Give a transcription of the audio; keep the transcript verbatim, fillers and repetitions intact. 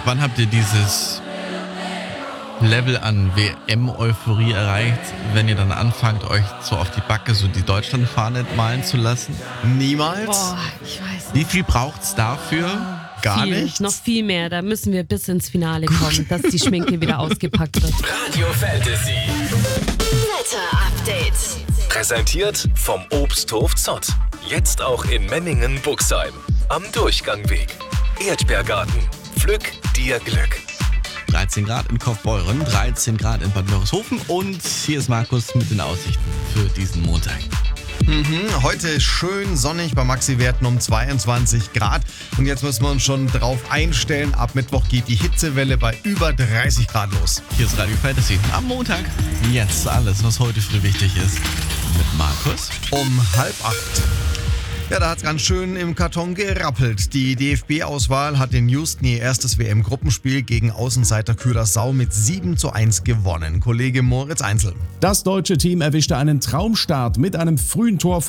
wann habt ihr dieses Level an W M-Euphorie erreicht, wenn ihr dann anfangt, euch so auf die Backe so die Deutschlandfahne malen zu lassen? Niemals? Boah, ich weiß nicht. Wie viel braucht's dafür? Gar viel, nicht? Noch viel mehr. Da müssen wir bis ins Finale kommen, dass die Schminke wieder ausgepackt wird. Radio Fantasy. Wetter Update. Präsentiert vom Obsthof Zott. Jetzt auch in Memmingen-Buxheim. Am Durchgangweg. Erdbeergarten. Pflück dir Glück. dreizehn Grad in Kaufbeuren, dreizehn Grad in Bad Wörishofen und hier ist Markus mit den Aussichten für diesen Montag. Mhm, heute schön sonnig bei Maxi-Werten um zweiundzwanzig Grad. Und jetzt müssen wir uns schon drauf einstellen. Ab Mittwoch geht die Hitzewelle bei über dreißig Grad los. Hier ist Radio Fantasy am Montag. Jetzt alles, was heute früh wichtig ist. Mit Markus. Um halb acht. Ja, da hat es ganz schön im Karton gerappelt. Die D F B-Auswahl hat in Houston ihr erstes W M-Gruppenspiel gegen Außenseiter Curaçao mit sieben zu eins gewonnen. Kollege Moritz Einzel. Das deutsche Team erwischte einen Traumstart mit einem frühen Tor